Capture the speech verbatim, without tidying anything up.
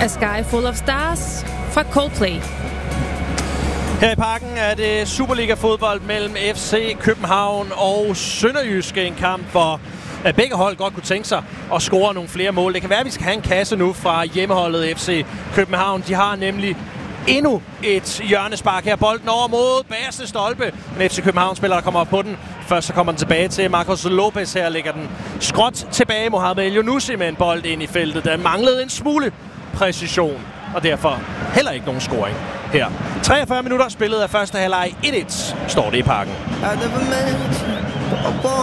A Sky Full of Stars fra Coldplay. Her i Parken er det Superliga-fodbold mellem F C København og Sønderjyske. En kamp, hvor begge hold godt kunne tænke sig at score nogle flere mål. Det kan være, at vi skal have en kasse nu fra hjemmeholdet F C København. De har nemlig endnu et hjørnespark her. Bolden over mod bagerste stolpe. Men F C København-spiller, der kommer op på den. Først så kommer den tilbage til Marcos Lopez. Her ligger den skråt tilbage. Mohamed El-Younousi med en bold ind i feltet. Der manglede en smule præcision, og derfor heller ikke nogen scoring her. treogfyrre minutter spillet af første halvleg. et et står det i Parken.